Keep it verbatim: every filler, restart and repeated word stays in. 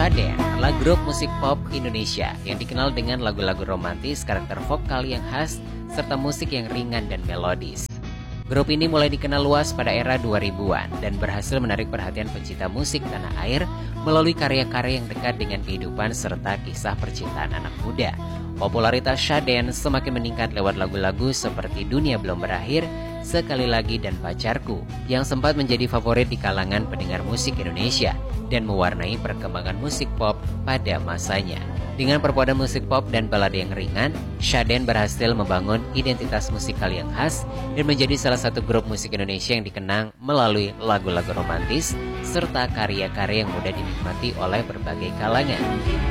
Syaden adalah grup musik pop Indonesia yang dikenal dengan lagu-lagu romantis, karakter vokal yang khas, serta musik yang ringan dan melodis. Grup ini mulai dikenal luas pada era dua ribuan dan berhasil menarik perhatian pencinta musik tanah air melalui karya-karya yang dekat dengan kehidupan serta kisah percintaan anak muda. Popularitas Syaden semakin meningkat lewat lagu-lagu seperti Dunia Belum Berakhir, Sekali Lagi, dan Pacarku yang sempat menjadi favorit di kalangan pendengar musik Indonesia dan mewarnai perkembangan musik pop pada masanya. Dengan perpaduan musik pop dan balada yang ringan, Syaden berhasil membangun identitas musikal yang khas dan menjadi salah satu grup musik Indonesia yang dikenang melalui lagu-lagu romantis serta karya-karya yang mudah dinikmati oleh berbagai kalangan.